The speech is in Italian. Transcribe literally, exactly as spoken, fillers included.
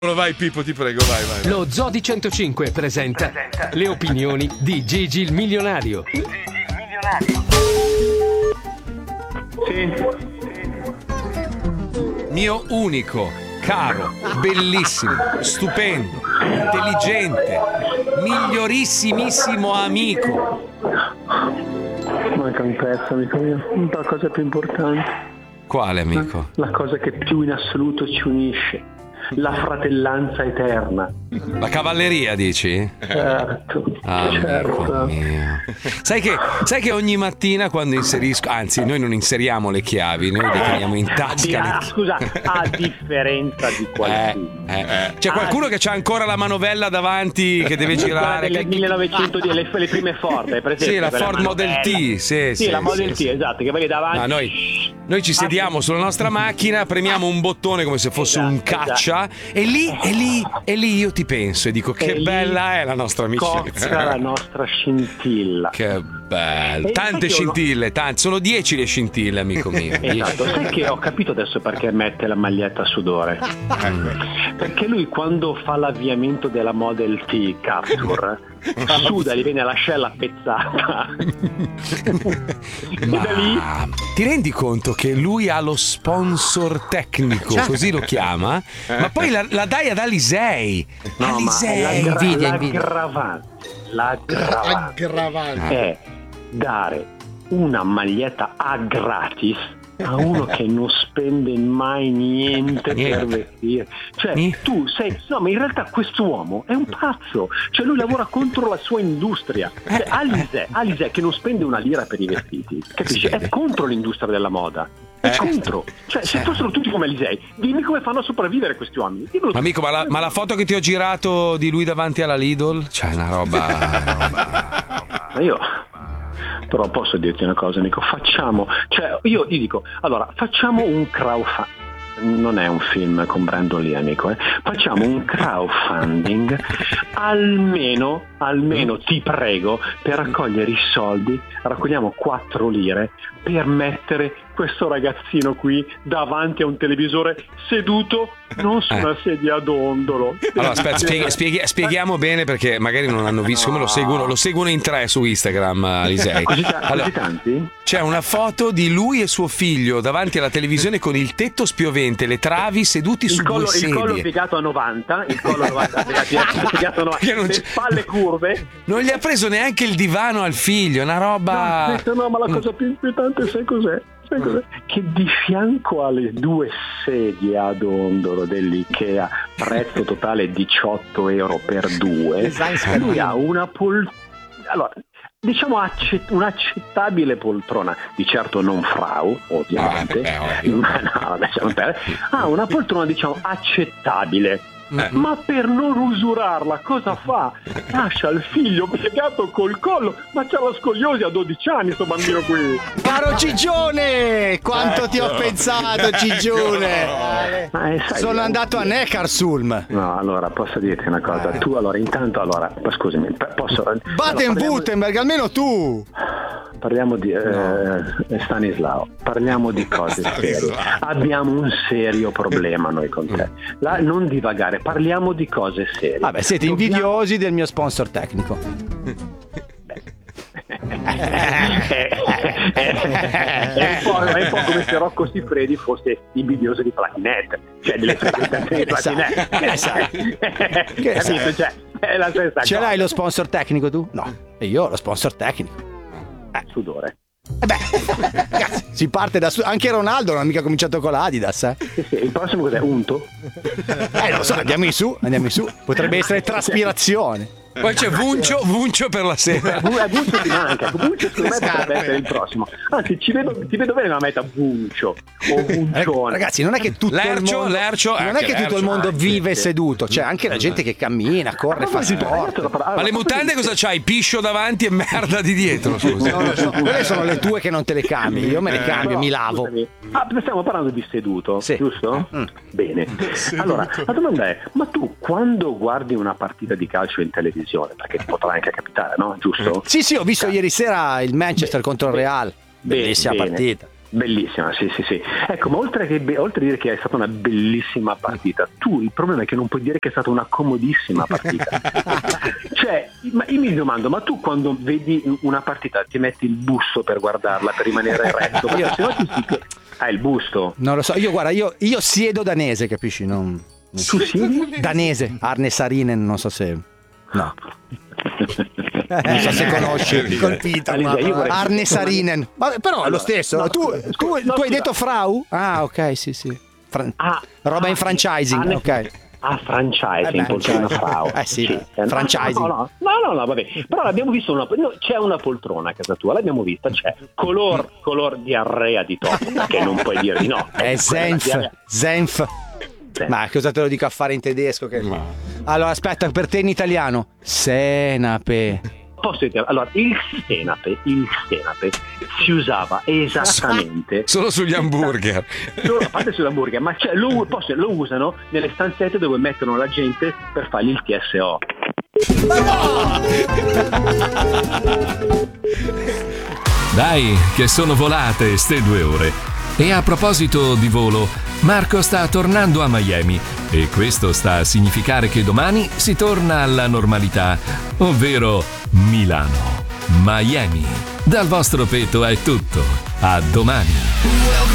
Vai Pippo, ti prego, vai, vai. Lo Zoo di centocinque presenta, presenta le opinioni di Gigi il milionario. Gigi il milionario. Sì. Mio unico, caro, bellissimo, stupendo, intelligente, migliorissimissimo amico. Manca un pezzo, amico mio. La cosa più importante. Quale, amico? La cosa che più in assoluto ci unisce. La fratellanza eterna. La cavalleria, dici? Certo, ah, certo. Mio. Sai che, sai che ogni mattina quando inserisco, anzi noi non inseriamo le chiavi, noi le teniamo in tasca. Ah, scusa, a differenza di qualcuno. Eh, eh. C'è qualcuno ah, che c'ha ancora la manovella davanti che deve girare. Del millenovecento, le, le prime Ford, è presente? Sì, la Ford Model T. Sì, sì, sì, la Model sì, T, sì. Esatto, che vai davanti. No, noi, noi ci sediamo sulla nostra macchina, premiamo un bottone come se fosse esatto, un caccia. Esatto. E lì, e lì, e lì io ti penso e dico che e bella è la nostra amicizia. Cocca la nostra scintilla. Che bello. E tante scintille, lo... tante. Sono dieci le scintille, amico mio. Esatto. Sai che ho capito adesso perché mette la maglietta a sudore. Perché lui quando fa l'avviamento della Model T Capture suda, gli viene l'ascella pezzata. Ma e da lì ti rendi conto che lui ha lo sponsor tecnico, così lo chiama? Ma poi la, la dai ad Alisei. No, Alisei. ma la, gra- l'aggravante, l'aggravante è dare una maglietta a gratis a uno che non spende mai niente, niente. per vestire. Cioè niente. tu sei no ma in realtà quest'uomo è un pazzo, cioè lui lavora contro la sua industria. Cioè, Alisei, Alisei che non spende una lira per i vestiti, capisci? È contro l'industria della moda. È eh, contro, cioè se fossero tutti come Alisei, dimmi come fanno a sopravvivere questi uomini. Amico, ma la, ma la foto che ti ho girato di lui davanti alla Lidl, cioè una roba, una roba. Ma io però posso dirti una cosa, Nico, facciamo, cioè io gli dico, allora facciamo un crowdfunding, non è un film con Brandon Lee, amico, eh? Facciamo un crowdfunding almeno, almeno ti prego, per raccogliere i soldi, raccogliamo quattro lire per mettere questo ragazzino qui davanti a un televisore seduto non su una sedia a dondolo. Allora aspetta, spieghi, spieghi, spieghiamo bene perché magari non hanno visto, come lo seguono, lo seguono in tre su Instagram, Alisei. Così, allora, così tanti? C'è una foto di lui e suo figlio davanti alla televisione con il tetto spiovente, le travi, seduti il su collo, due sedie. Il collo piegato a novanta, il collo a novanta, piegato a novanta, le spalle curve. Non gli ha preso neanche il divano al figlio, una roba. No, no, ma la cosa più inquietante sai cos'è? Che di fianco alle due sedie a dondolo dell'Ikea, prezzo totale diciotto euro per due, lui ha una poltrona, allora diciamo accett- un'accettabile poltrona, di certo non frau ovviamente, ah, ma no, lasciamo perdere, ha una poltrona diciamo accettabile. Eh. Ma per non usurarla cosa fa? Lascia il figlio piegato col collo, ma c'ha la scoliosi a dodici anni sto bambino qui. Caro Cigione, quanto ecco. ti ho pensato, Cigione. Ma eh, sai, sono andato a Neckarsulm. No, allora posso dirti una cosa, tu allora intanto allora scusami, posso Baden-Württemberg, allora, almeno tu. Parliamo di no. eh, Stanislao, parliamo di cose serie. Abbiamo un serio problema noi con te. La, non divagare, parliamo di cose serie. Vabbè, siete Dobbiamo... invidiosi del mio sponsor tecnico. è, un po', è un po' come se Rocco Siffredi fosse invidioso di Platinette, cioè delle frequentazioni di Platinette. Che sai? Che sai? Cioè, è la stessa Ce cosa. l'hai lo sponsor tecnico tu? No, e io ho lo sponsor tecnico. Eh, sudore. Eh beh, ragazzi, si parte da su. Anche Ronaldo non ha mica cominciato con l'Adidas, eh? Sì, sì, il prossimo cos'è? Unto? Eh, non lo so, andiamo in su, andiamo in su. Potrebbe essere traspirazione. Poi c'è Vuncio, Vuncio per la sera. Vuncio ti manca, Vuncio secondo me potrebbe essere il prossimo. Anzi, ci vedo, ti vedo bene una meta Vuncio o Vuncione. Ragazzi, non è che tutto Lercio, il mondo, Lercio, non è che Lercio, tutto il mondo anche, vive sì. seduto, c'è anche la gente che cammina, corre, fa sport. Ma le mutande cosa c'hai? Piscio davanti e merda di dietro, scusa. No, no, no, quelle sono le tue che non te le cambi, io me le cambio, mi lavo. Ah, stiamo parlando di seduto, sì. giusto? Mm. Bene. Seduto. Allora, la domanda è, ma tu quando guardi una partita di calcio in televisione, perché ti potrà anche capitare, no? Giusto? Sì, sì, ho visto ieri sera il Manchester Beh, contro il Real. Bellissima bene. partita. Bellissima, sì, sì, sì. Ecco, ma oltre, che, oltre a dire che è stata una bellissima partita, tu il problema è che non puoi dire che è stata una comodissima partita. Cioè, ma io mi domando, ma tu quando vedi una partita ti metti il busto per guardarla, per rimanere eretto? Perché se no ti si... Ah, il busto. Non lo so, io guarda, io, io siedo danese, capisci? Non... Tu siedi? Danese, Arne Sarinen, non so se... No. Non so se conosci colpito Alisa, io vorrei- Arne Sarinen. Ma, però è lo stesso. no, tu, scusa, tu, no, tu hai scusa. detto Frau? Ah, ok, sì, sì. Fra- Ah, roba in ah, franchising, Arne- ok. Ah, franchising, Eh beh, poltrona franchising. Frau. Eh sì, Eh, franchising. No, no, no, no, no, vabbè. Però l'abbiamo visto una, no, c'è una poltrona a casa tua, l'abbiamo vista, c'è color, color diarrea di top, che non puoi dire di no. È Senf. Diarrea. Senf. Sì. Ma cosa te lo dico a fare in tedesco? Che... Allora, aspetta, per te in italiano. Senape. Posso dire, allora, il senape, il senape si usava esattamente Solo sugli hamburger. solo, a parte sull'hamburger, ma c'è, lo, posso- lo usano nelle stanzette dove mettono la gente per fargli il T S O. Dai, che sono volate ste due ore. E a proposito di volo, Marco sta tornando a Miami e questo sta a significare che domani si torna alla normalità, ovvero Milano. Miami. Dal vostro petto è tutto. A domani.